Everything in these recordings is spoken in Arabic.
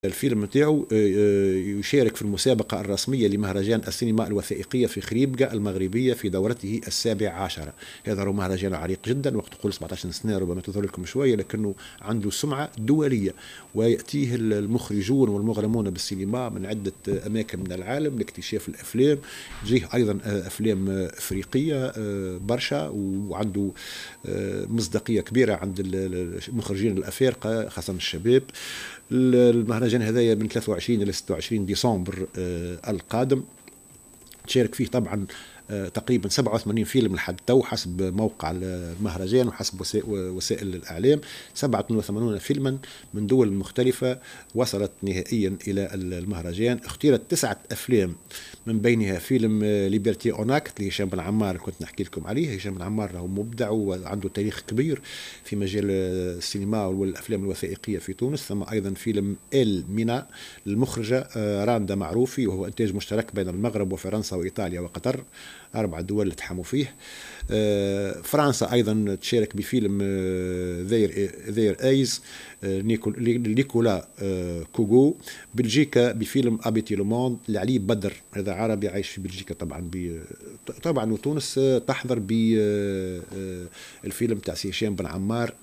الفيلم نتاعو يشارك في المسابقة الرسمية لمهرجان السينما الوثائقية في خريبكا المغربية في دورته 17. هذا هو مهرجان عريق جدا، وقت تقول 17 سنة ربما تظهر لكم شوية، لكنه عنده سمعة دولية، ويأتيه المخرجون والمغرمون بالسينما من عدة أماكن من العالم لاكتشاف الأفلام. تجيه أيضا أفلام أفريقية برشا، وعنده مصداقية كبيرة عند المخرجين الأفارقة خاصة الشباب. المهرجان هذايا من 23 إلى 26 ديسمبر القادم. تشارك فيه طبعا تقريبا 87 فيلم لحد تو حسب موقع المهرجان وحسب وسائل الإعلام. 87 فيلما من دول مختلفة وصلت نهائيا إلى المهرجان. اختيرت 9 أفلام، من بينها فيلم ليبرتي أوناكت لهشام بن عمار، كنت نحكي لكم عليه. هشام بن عمار هو مبدع وعنده تاريخ كبير في مجال السينما والأفلام الوثائقية في تونس. ثم أيضا فيلم إل مينا للمخرجة راندا معروفي، وهو إنتاج مشترك بين المغرب وفرنسا وإيطاليا وقطر، 4 دول اللي تحموا فيه. فرنسا أيضا تشارك بفيلم ذير أيز نيكولا كوغو. بلجيكا بفيلم أبيتي لوموند لعلي بدر، هذا عربي عايش في بلجيكا طبعا وتونس تحضر بالفيلم تاع هشام بن عمار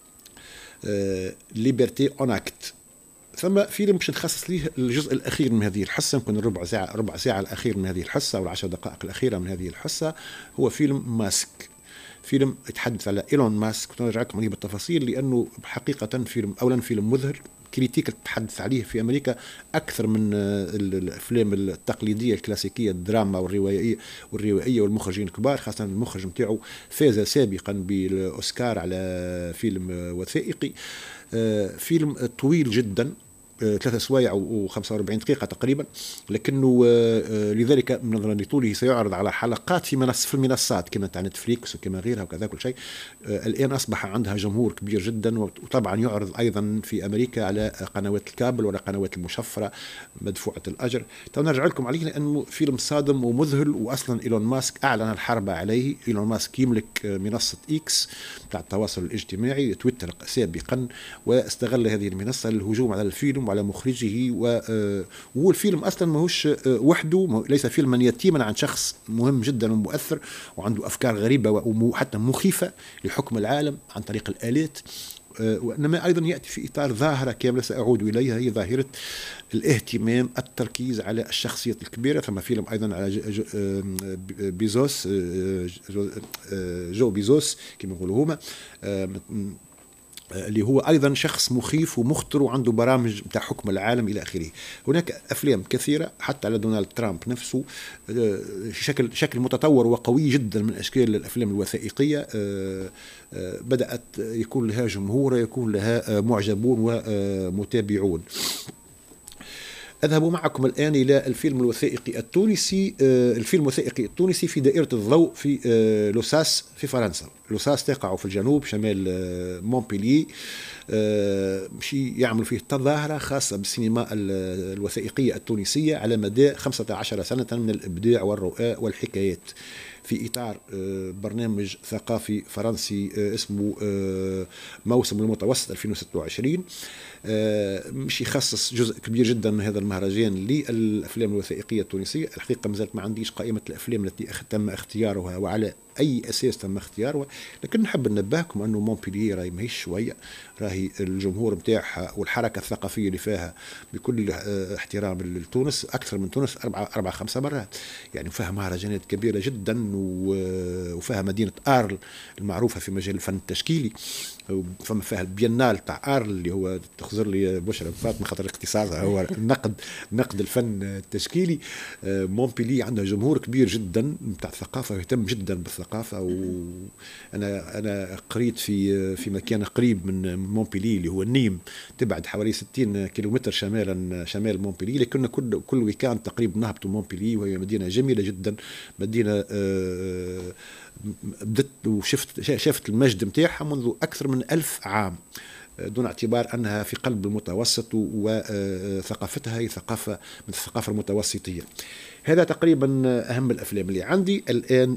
ليبرتي أوناكت. ثم فيلم باش نخصص ليه الجزء الاخير من هذه الحصه، يمكن ربع ساعه الاخير من هذه الحصه او ال10 دقائق الاخيره من هذه الحصه، هو فيلم ماسك. فيلم يتحدث على إيلون ماسك، كنت نرجع لكم عليه بالتفاصيل لانه حقيقه فيلم مذهل. كريتيك تتحدث عليه في امريكا اكثر من الافلام التقليديه الكلاسيكيه، الدراما والروائيه والمخرجين الكبار، خاصه المخرج نتاعو فاز سابقا بالاوسكار على فيلم وثائقي. فيلم طويل جدا، 3 سوايع و45 دقيقة تقريبا، لكنه لذلك نظرا لطوله سيعرض على حلقات في المنصات كما تاع نتفليكس وكما غيرها وكذا كل شيء. الآن أصبح عندها جمهور كبير جدا، وطبعا يعرض أيضا في أمريكا على قنوات الكابل ولا قنوات المشفرة مدفوعة الأجر. نرجع لكم عليه لأنه فيلم صادم ومذهل، وأصلا إيلون ماسك أعلن الحرب عليه. إيلون ماسك يملك منصة إكس بتاع التواصل الاجتماعي تويتر سابقا، واستغل هذه المنصة للهجوم على الفيلم وعلى مخرجه. والفيلم أصلا ماهوش وحده، ليس فيلما يتيما عن شخص مهم جدا ومؤثر وعنده أفكار غريبة وحتى مخيفة لحكم العالم عن طريق الآلات، وإنما أيضا يأتي في إطار ظاهرة كاملة سأعود إليها، هي ظاهرة الاهتمام التركيز على الشخصية الكبيرة. ثم فيلم أيضا على بيزوس، جو بيزوس كما يقولوا هما، اللي هو أيضا شخص مخيف ومخطر وعنده برامج بتاع حكم العالم إلى آخره. هناك أفلام كثيرة حتى على دونالد ترامب نفسه، شكل متطور وقوي جدا من أشكال الأفلام الوثائقية. بدأت يكون لها جمهور، يكون لها معجبون ومتابعون. أذهب معكم الآن إلى الفيلم الوثائقي التونسي. الفيلم الوثائقي التونسي في دائرة الضوء في لوساس في فرنسا. لوساس تقع في الجنوب شمال مونبلييه. مشي يعملوا فيه تظاهرة خاصة بالسينما الوثائقية التونسية على مدى 15 سنة من الإبداع والرؤى والحكايات، في إطار برنامج ثقافي فرنسي اسمه موسم المتوسط 2026. مش يخصص جزء كبير جدا من هذا المهرجان للأفلام الوثائقية التونسية. الحقيقة مازالت ما عنديش قائمة الأفلام التي تم اختيارها وعلى أي أساس تم اختيارها، لكن نحب ننبهكم أنه مونبلييه راهي ماهيش شوية، راهي الجمهور متاعها والحركة الثقافية اللي فيها بكل احترام لتونس أكثر من تونس 4-5 مرات. يعني فيها مهرجانات كبيرة جدا، وفيها مدينة آرل المعروفة في مجال الفن التشكيلي، فما فيها البينال تاع آرل اللي هو تخزر لي بشرى فاطمة خاطر اختصاصها هو نقد الفن التشكيلي. مونبلييه عندها جمهور كبير جدا بتاع الثقافة، يهتم جدا بالثقافة. وأنا قريت في مكان قريب من مونبلييه اللي هو النيم، تبعد حوالي 60 كيلومتر شمال مونبلييه، لكن كل ويكاند تقريبا نهبطوا مونبلييه، وهي مدينة جميلة جدا، مدينة بدت وشفت المجد متاعها منذ أكثر من 1000 عام. دون اعتبار أنها في قلب المتوسط وثقافتها هي ثقافة من الثقافة المتوسطية. هذا تقريبا أهم الأفلام اللي عندي الآن.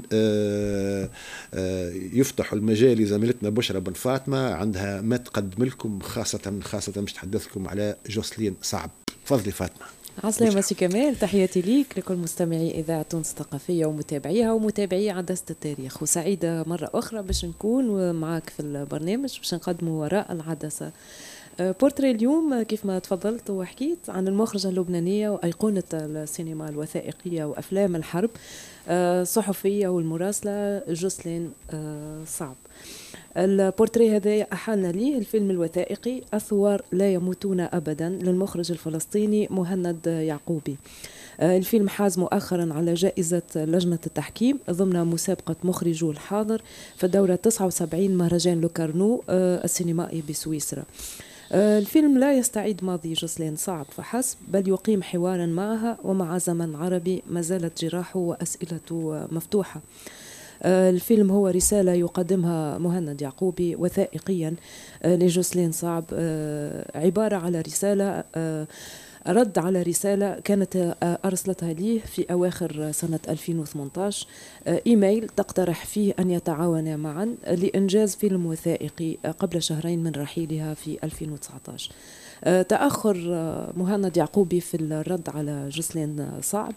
يفتح المجال لزميلتنا بشرى بن فاطمة، عندها ما تقدم لكم، خاصة مش تحدثكم على جوسلين صعب. تفضلي فاطمة. عسلامة سي كمال، تحياتي ليك لكل مستمعي إذاعة تونس الثقافية ومتابعيها ومتابعي عدسة التاريخ، وسعيدة مرة أخرى باش نكون معك في البرنامج باش نقدموا وراء العدسة. بورتري اليوم كيف ما تفضلت وحكيت عن المخرجة اللبنانية وأيقونة السينما الوثائقية وأفلام الحرب، الصحفية والمراسلة جوسلين صعب. البورتري هذا أحالنا ليه الفيلم الوثائقي الثوار لا يموتون أبدا للمخرج الفلسطيني مهند يعقوبي. الفيلم حاز مؤخرا على جائزة لجنة التحكيم ضمن مسابقة مخرجو الحاضر في الدورة 79 مهرجان لوكارنو السينمائي بسويسرا. الفيلم لا يستعيد ماضي جوسلين صعب فحسب، بل يقيم حوارا معها ومع زمن عربي ما زالت جراحه وأسئلته مفتوحة. الفيلم هو رسالة يقدمها مهند يعقوبي وثائقيا لجوسلين صعب، عبارة على رسالة رد على رسالة كانت أرسلتها ليه في أواخر سنة 2018، إيميل تقترح فيه أن يتعاونا معا لإنجاز فيلم وثائقي قبل شهرين من رحيلها في 2019. تأخر مهند يعقوبي في الرد على جوسلين صعب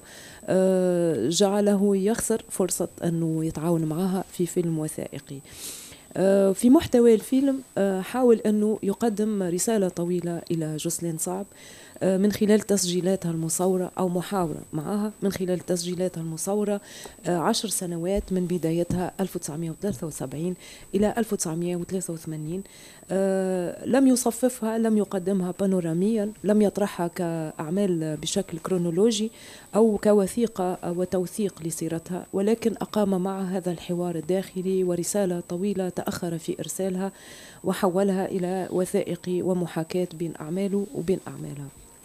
جعله يخسر فرصة أنه يتعاون معها في فيلم وثائقي. في محتوى الفيلم حاول أنه يقدم رسالة طويلة إلى جوسلين صعب من خلال تسجيلاتها المصورة أو محاورة معها من خلال تسجيلاتها المصورة 10 سنوات من بدايتها 1973 إلى 1983. لم يصففها، لم يقدمها بانوراميا، لم يطرحها كأعمال بشكل كرونولوجي أو كوثيقة وتوثيق لسيرتها، ولكن أقام معها هذا الحوار الداخلي ورسالة طويلة تأخر في إرسالها وحولها إلى وثائقي ومحاكاة بين أعماله وبين أعمالها.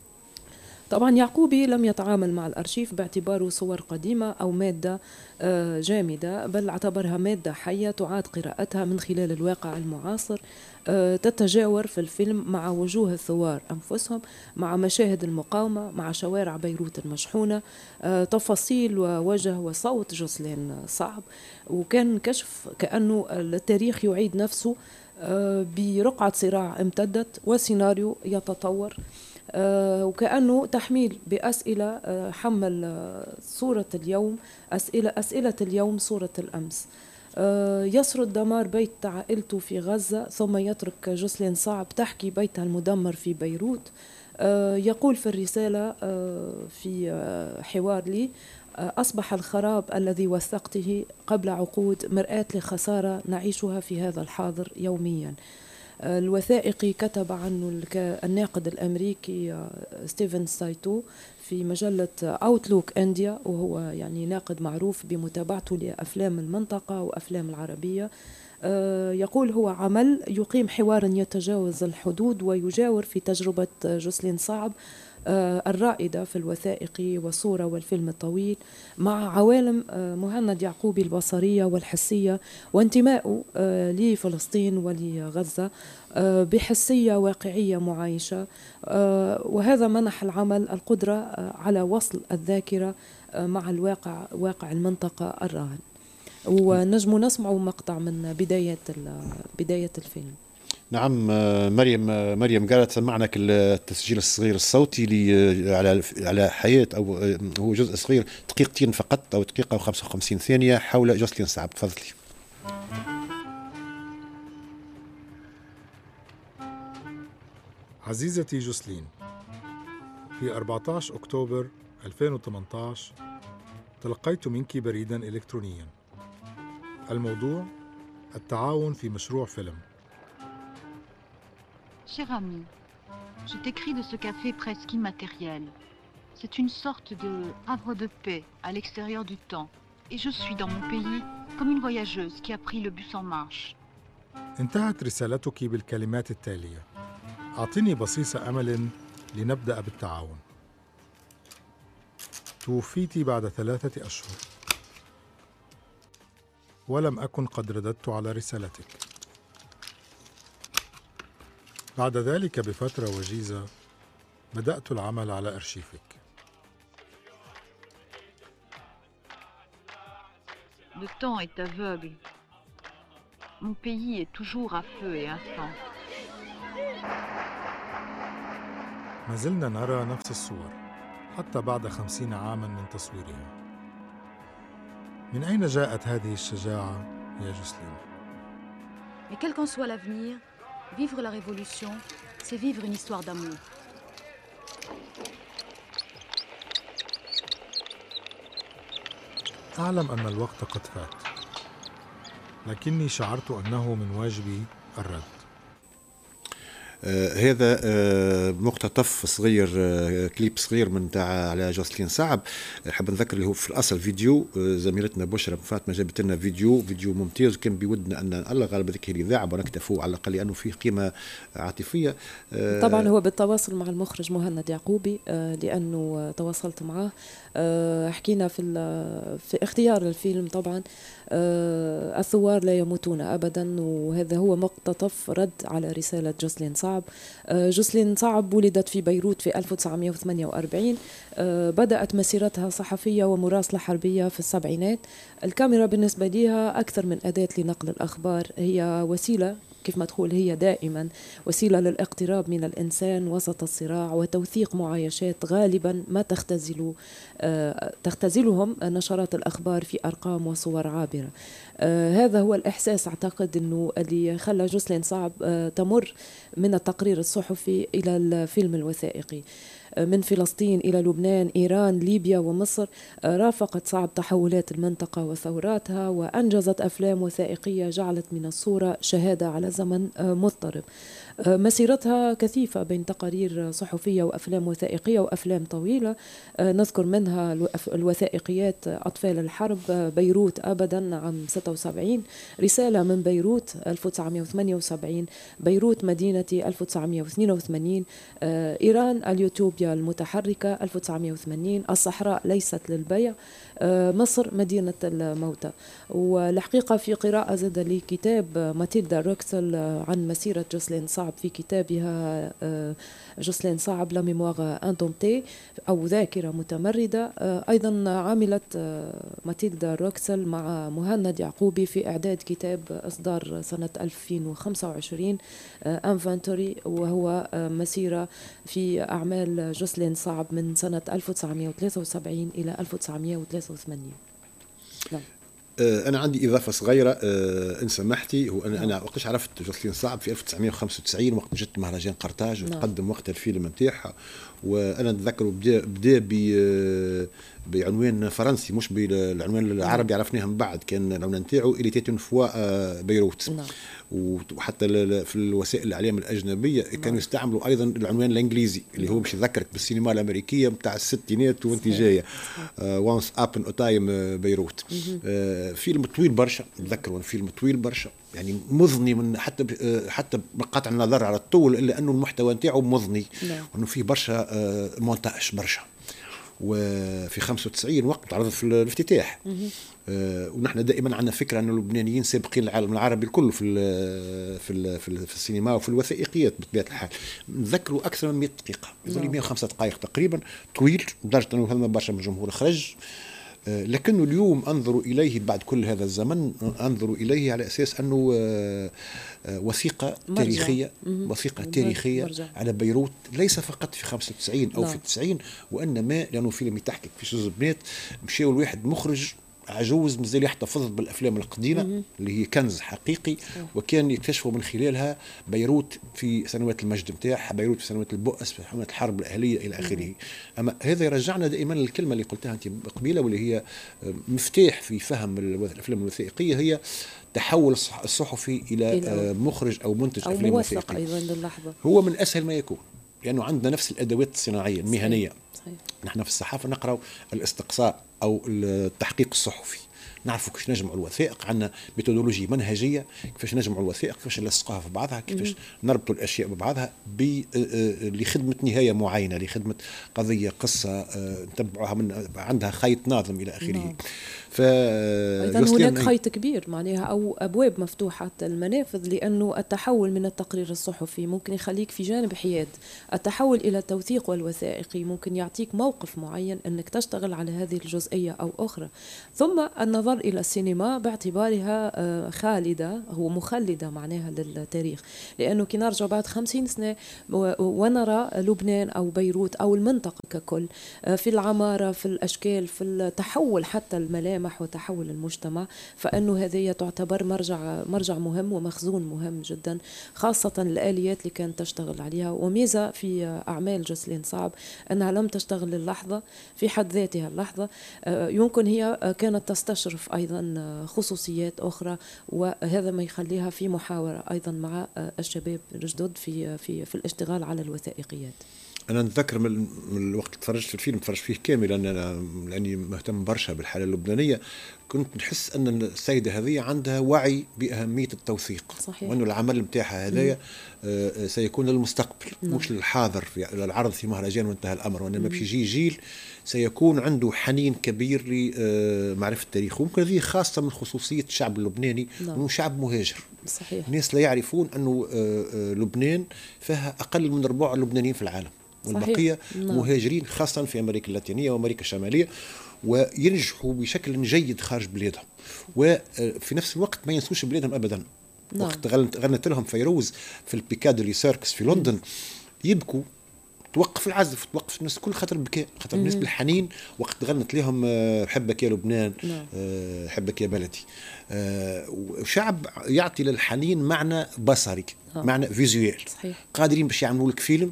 طبعا يعقوبي لم يتعامل مع الأرشيف باعتباره صور قديمة أو مادة جامدة، بل اعتبرها مادة حية تعاد قراءتها من خلال الواقع المعاصر، تتجاور في الفيلم مع وجوه الثوار أنفسهم، مع مشاهد المقاومة، مع شوارع بيروت المشحونة، تفاصيل ووجه وصوت جوسلين صعب. وكان كشف كأنه التاريخ يعيد نفسه برقعة صراع امتدت وسيناريو يتطور، وكأنه تحميل بأسئلة حمل صورة اليوم، أسئلة اليوم صورة الأمس. يسرد دمار بيت عائلته في غزة ثم يترك جوسلين صعب تحكي بيتها المدمر في بيروت. يقول في الرسالة في حوار لي: أصبح الخراب الذي وثقته قبل عقود مرآة لخسارة نعيشها في هذا الحاضر يوميا. الوثائقي كتب عنه الناقد الأمريكي ستيفن سايتو في مجلة أوتلوك إنديا، وهو يعني ناقد معروف بمتابعته لأفلام المنطقة وأفلام العربية. يقول: هو عمل يقيم حوارا يتجاوز الحدود ويجاور في تجربة جوسلين صعب الرائدة في الوثائقي والصورة والفيلم الطويل مع عوالم مهند يعقوبي البصرية والحسية وانتمائه لفلسطين ولغزة بحسية واقعية معايشة، وهذا منح العمل القدرة على وصل الذاكرة مع الواقع، واقع المنطقة الراهن. ونجم نسمع مقطع من بداية الفيلم. نعم مريم قالت سمعناك التسجيل الصغير الصوتي على حياة، أو هو جزء صغير دقيقتين فقط أو دقيقة و55 ثانية حول جوسلين صعب. تفضلي. عزيزتي جوسلين، في 14 أكتوبر 2018 تلقيت منك بريداً إلكترونياً. الموضوع: التعاون في مشروع فيلم. Cher ami, je t'écris de ce café presque immatériel. C'est une sorte de havre de paix à l'extérieur du temps, et je suis dans mon pays comme une voyageuse qui a pris le bus en marche. انتهت رسالتك بالكلمات التالية: أعطني بصيص أمل لنبدأ بالتعاون. توفيت بعد 3 أشهر ولم أكن قد رددت على رسالتك. بعد ذلك بفترة وجيزة بدأت العمل على أرشيفك. Le temps est aveugle. Mon pays est toujours à feu et à sang. ما زلنا نرى نفس الصور حتى بعد 50 عاما من تصويرها. من أين جاءت هذه الشجاعة يا جوسلين؟ Mais quel qu'en soit l'avenir, vivre la révolution, c'est vivre une histoire d'amour. أعلم أن الوقت قد فات، لكني شعرت أنه من واجبي الرد. هذا مقتطف صغير، كليب صغير من تاع على جوسلين صعب. حاب نذكر اللي هو في الاصل فيديو زميلتنا بشرى فاطمه جابت لنا فيديو ممتاز، كان بودنا ان الله غالب ذيك الاذاعه ونكتفوا على الاقل لانه فيه قيمه عاطفيه. طبعا هو بالتواصل مع المخرج مهند يعقوبي، لانه تواصلت معه، حكينا في اختيار الفيلم. طبعا الثوار لا يموتون ابدا، وهذا هو مقتطف رد على رساله جوسلين صعب. جوسلين صعب ولدت في بيروت في 1948. بدأت مسيرتها صحفية ومراسلة حربية في السبعينات. الكاميرا بالنسبة لها أكثر من أداة لنقل الأخبار، هي وسيلة كيف ما تقول، هي دائما وسيلة للاقتراب من الإنسان وسط الصراع وتوثيق معايشات غالبا ما تختزلهم نشرات الأخبار في أرقام وصور عابرة. هذا هو الإحساس أعتقد أنه اللي خلى جوسلين صعب تمر من التقرير الصحفي إلى الفيلم الوثائقي. من فلسطين إلى لبنان، إيران، ليبيا ومصر، رافقت صعب تحولات المنطقة وثوراتها، وأنجزت أفلام وثائقية جعلت من الصورة شهادة على زمن مضطرب. مسيرتها كثيفة بين تقارير صحفية وأفلام وثائقية وأفلام طويلة. نذكر منها الوثائقيات أطفال الحرب، بيروت أبدا عام 76، رسالة من بيروت 1978، بيروت مدينتي 1982، إيران اليوتوبيا المتحركة 1980، الصحراء ليست للبيع، مصر مدينة الموتى. والحقيقة في قراءة زاد لي كتاب ماتيلدا روكسل عن مسيرة جوسلين صعب في كتابها جوسلين صعب لا ميموار اندومتي أو ذاكرة متمردة. أيضا عملت ماتيلدا روكسل مع مهند يعقوبي في إعداد كتاب إصدار سنة 2025 انفنتوري، وهو مسيرة في أعمال جوسلين صعب من سنة 1973 إلى 1983. نعم. أنا عندي إضافة صغيرة إن سمحتي. هو أنا وقتاش عرفت جوسلين صعب في 1995 وقت جت مهرجان قرطاج وتقدم وقت الفيلم نتاعها، وأنا أتذكر بدا بعنوان فرنسي مش بالعنوان العربي، عرفناها من بعد. كان العنوان نتاعو إلي تيت اون فوا بيروت. وحتى في الوسائل الإعلام الأجنبية كانوا يستعملوا أيضا العنوان الإنجليزي اللي هو باش يذكرك بالسينما الأمريكية متاع الستينات وانت جاية وانس أب ان تايم بيروت. فيلم طويل برشا، نتذكر فيلم طويل برشا يعني مضني من حتى بقطع النظر على الطول، إلا أنه المحتوى نتاعو مضني وأنه فيه برشا مونتاج برشا. وفي 95 وقت عرض في الافتتاح. ونحن دائما عندنا فكره ان اللبنانيين سابقين العالم العربي الكل في السينما وفي الوثائقيات بطبيعه الحال. نذكروا اكثر من 100 دقيقه، يظل 105 دقائق تقريبا، طويل لدرجه انه هلما برشا من الجمهور خرج. لكنه اليوم انظر اليه بعد كل هذا الزمن، انظر اليه على اساس انه وثيقه تاريخيه، وثيقه تاريخيه على بيروت، ليس فقط في 95 او في 90، وانما لانه فيلم يتحكي في شوز بنات مشاو الواحد مخرج عجوز مازال يحتفظ بالافلام القديمه اللي هي كنز حقيقي، وكان يكتشفوا من خلالها بيروت في سنوات المجد نتاعها، بيروت في سنوات البؤس، في سنوات الحرب الاهليه الى اخره. اما هذا يرجعنا دائما للكلمه اللي قلتها انت قبيله، واللي هي مفتاح في فهم الافلام الوثائقيه، هي تحول الصحفي الى مخرج او منتج أو افلام وثائقيه ايضا للحظه. هو من اسهل ما يكون لانه عندنا نفس الادوات الصناعيه المهنيه. صحيح. نحن في الصحافه نقرأ الاستقصاء او التحقيق الصحفي، نعرفوا كيفاش نجمعوا الوثائق، عندنا ميثودولوجي منهجيه كيفاش نجمعوا الوثائق، كيفاش نلصقوها في بعضها، كيفاش نربطوا الاشياء ببعضها لخدمه نهايه معينه، لخدمه قضيه قصه نتبعوها من عندها خيط ناظم الى اخره. أيضا هناك خيط كبير معناها أو أبواب مفتوحة المنافذ، لأنه التحول من التقرير الصحفي ممكن يخليك في جانب حياد، التحول إلى التوثيق والوثائقي ممكن يعطيك موقف معين أنك تشتغل على هذه الجزئية أو أخرى. ثم النظر إلى السينما باعتبارها خالدة، هو مخلدة معناها للتاريخ، لأنه كي نرجع بعد 50 سنة ونرى لبنان أو بيروت أو المنطقة ككل في العمارة، في الأشكال، في التحول حتى الملامح وتحول المجتمع، فإنه هذه تعتبر مرجع مهم ومخزون مهم جدا، خاصة الآليات اللي كانت تشتغل عليها. وميزة في أعمال جسلين صعب أنها لم تشتغل للحظة في حد ذاتها اللحظة، يمكن هي كانت تستشرف أيضا خصوصيات أخرى، وهذا ما يخليها في محاورة أيضا مع الشباب الجدد في الاشتغال على الوثائقيات. أنا نتذكر من الوقت اللي تفرجت في الفيلم، تفرجت فيه كامل لأني مهتم برشا بالحالة اللبنانية، كنت نحس أن السيدة هذه عندها وعي بأهمية التوثيق، صحيح. وأنه العمل متاعها هذايا سيكون للمستقبل مش للحاضر، العرض في مهرجان وانتهى الأمر، وإنما باش يجي جيل سيكون عنده حنين كبير لمعرفة التاريخ. وممكن هذه خاصة من خصوصية الشعب اللبناني، أنه شعب مهاجر. صحيح. الناس لا يعرفون أنه لبنان فيها أقل من ربع اللبنانيين في العالم، والبقية مهاجرين خاصة في أمريكا اللاتينية وأمريكا الشمالية، وينجحوا بشكل جيد خارج بلادهم، وفي نفس الوقت ما ينسوش بلادهم أبدا. وقت غنت لهم فيروز في البيكاديلي سيركس في لندن يبكوا، توقف العزف، توقف الناس كل خاطر بكاء، خاطر بالنسبة للحنين. وقت غنت لهم حبك يا لبنان، حبك يا بلدي. وشعب يعطي للحنين معنى بصري، معنى فيزوال. قادرين باش يعملوا لك فيلم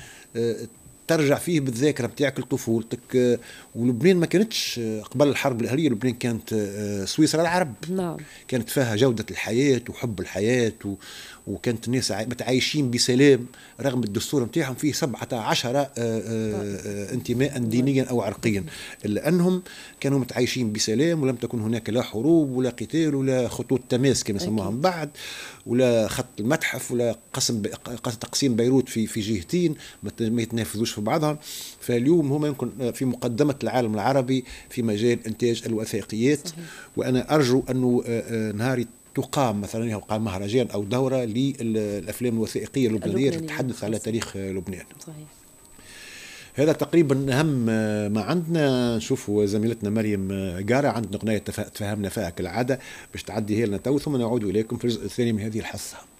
ترجع فيه بالذاكرة بتاعك لطفولتك. ولبنان ما كانتش قبل الحرب الأهلية، لبنان كانت سويسرا العرب. كانت فيها جودة الحياة وحب الحياة، وكانت الناس متعايشين بسلام رغم الدستور متاعهم فيه 17 انتماء دينيا أو عرقيا، إلا أنهم كانوا متعايشين بسلام، ولم تكن هناك لا حروب ولا قتال ولا خطوط تماس كما يسموهم بعد، ولا خط المتحف، ولا تقسيم بيروت في جهتين ما يتنافذوش في بعضهم. فاليوم هم يمكن في مقدمة العالم العربي في مجال إنتاج الوثائقيات. وأنا أرجو أنه نهاري تقام مثلا يقام مهرجان أو دورة للأفلام الوثائقية اللبنانية تتحدث على تاريخ لبنان. صحيح. هذا تقريبا أهم ما عندنا. نشوفوا زميلتنا مريم قارة عندنا أغنية تفهمنا فيها كالعادة باش تعدي هي لنا تو، ثم نعود إليكم في الجزء الثاني من هذه الحصة.